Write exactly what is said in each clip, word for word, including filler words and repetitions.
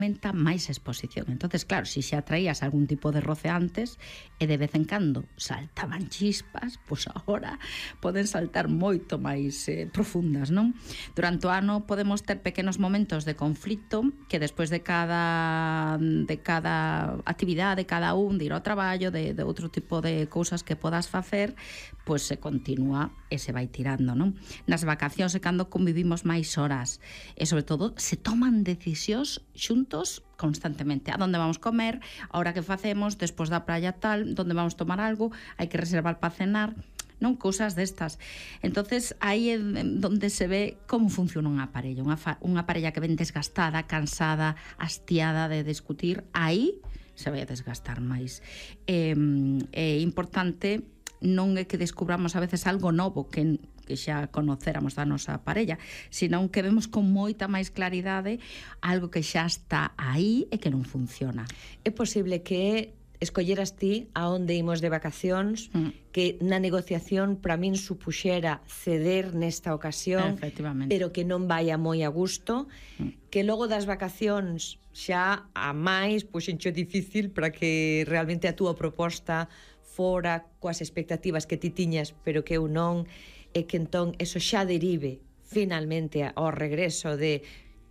aumenta máis a exposición. Entonces, claro, se xa traías algún tipo de roce antes e de vez en cando saltaban chispas, pois agora poden saltar moito máis eh, profundas, non? Durante o ano podemos ter pequenos momentos de conflito que despois de cada de cada actividade, de cada un, de ir ao traballo, de, de outro tipo de cousas que podas facer, pois se continúa e se vai tirando, non? Nas vacacións é cando convivimos máis horas e, sobre todo, se toman decisións xuntos constantemente. A donde vamos comer, a hora que facemos, despois da praia tal, donde vamos tomar algo, hai que reservar para cenar, non? Cousas destas. Entonces, aí é donde se ve como funciona unha parella. Unha, fa, unha parella que ven desgastada, cansada, hastiada de discutir, aí se vai a desgastar máis. É, é importante non é que descubramos a veces algo novo que, que xa conocéramos da nosa parella, senón que vemos con moita máis claridade algo que xa está aí e que non funciona. É posible que escolleras ti a onde imos de vacacións, mm. que na negociación para min supuxera ceder nesta ocasión, pero que non vai a moi a gusto, mm. que logo das vacacións xa a máis puxencho difícil para que realmente a túa proposta fora coas expectativas que ti tiñas, pero que eu non, e que entón eso xa derive finalmente ao regreso de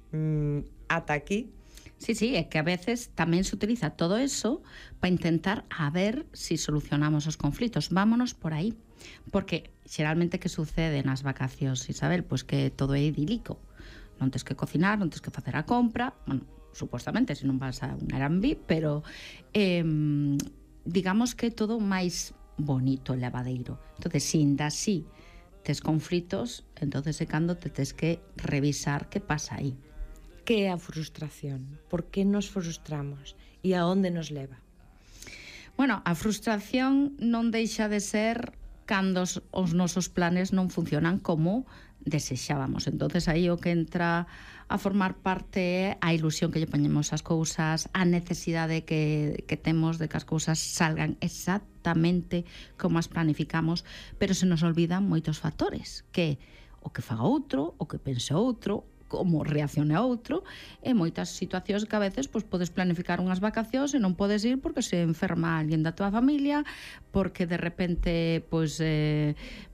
mm, ata aquí. Sí, sí, é que a veces tamén se utiliza todo eso para intentar a ver si solucionamos os conflitos. Vámonos por aí. Porque xeralmente que sucede nas vacacións, Isabel, pois que todo é idílico. Non tens que cocinar, non tens que facer a compra, bueno, supuestamente, se non vas a un Airbnb, pero eh, digamos que é todo máis bonito e lavadeiro. Entonces, se ainda así tes conflitos, entonces é cando te tes que revisar que pasa aí. Que é a frustración? Por que nos frustramos? E a onde nos leva? Bueno, a frustración non deixa de ser cando os, os nosos planes non funcionan como desexábamos. Entonces aí o que entra a formar parte é a ilusión que lle poñemos ás cousas, a necesidade que, que temos de que as cousas salgan exactamente como as planificamos, pero se nos olvidan moitos factores, que o que faga outro, o que pense outro, como reaccione a outro, e moitas situacións que a veces pois, podes planificar unhas vacacións e non podes ir porque se enferma alguén da tua familia, porque de repente pois, eh,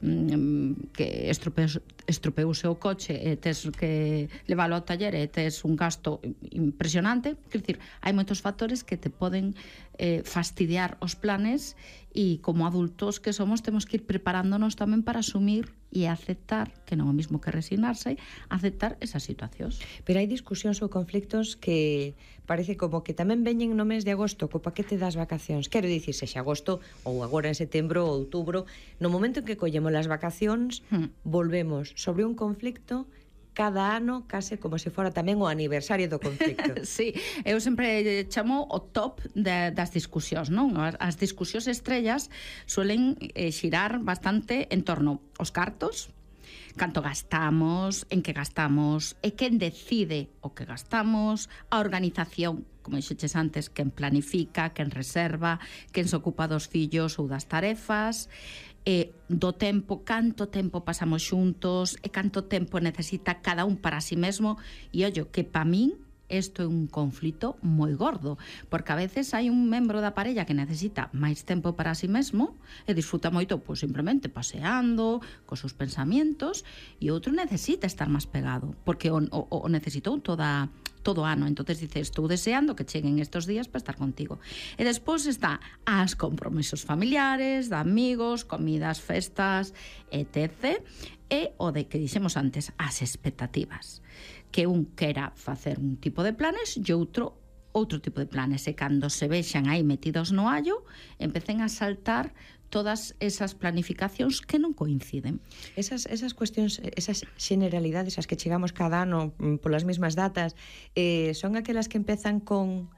que estropeus, estropeuse o coche e tes que leválo ao taller e tes un gasto impresionante. Quer dicir, hai moitos factores que te poden eh, fastidiar os planes e como adultos que somos temos que ir preparándonos tamén para asumir e aceptar, que non é o mismo que resignarse, aceptar esas situacións. Pero hai discusións ou conflictos que parece como que tamén veñen no mes de agosto co paquete das vacacións. Quero dicir, sexa agosto ou agora en setembro ou outubro, no momento en que collemos as vacacións, hmm. volvemos sobre un conflicto cada ano case como se fora tamén o aniversario do conflicto. Sí, eu sempre chamo o top de, das discusións, non? As, as discusións estrellas suelen eh, xirar bastante en torno aos cartos, canto gastamos, en que gastamos, e quen decide o que gastamos, a organización, como dixeches antes, quen planifica, quen reserva, quen se ocupa dos fillos ou das tarefas, e do tempo, canto tempo pasamos xuntos e canto tempo necesita cada un para si mesmo. E ollo, que pa min isto é un conflito moi gordo, porque a veces hai un membro da parella que necesita máis tempo para si mesmo e disfruta moito, pois simplemente paseando cos seus pensamientos, e outro necesita estar máis pegado, porque o, o, o necesitou toda todo ano. Entonces dice, estou deseando que cheguen estos días para estar contigo. E despois está as compromisos familiares, de amigos, comidas, festas, etcétera. E o de que dixemos antes, as expectativas. Que un quera facer un tipo de planes e outro outro tipo de planes. E cando se vexan aí metidos no allo, empecen a saltar todas esas planificacións que non coinciden. Esas, esas cuestións, esas generalidades as que chegamos cada ano polas mesmas datas, eh, son aquelas que empezan con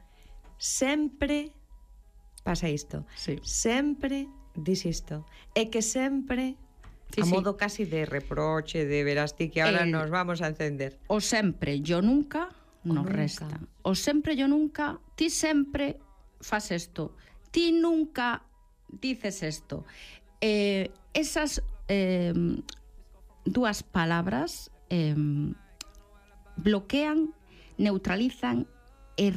sempre pasa isto, sí. Sempre dis isto, e que sempre sí, a sí. modo casi de reproche, de verás ti que ahora eh, nos vamos a encender. O sempre, yo nunca nos nunca. Resta. O sempre, yo nunca, ti sempre fas isto, ti nunca dices esto. Eh, esas eh, dúas palabras eh, bloquean, neutralizan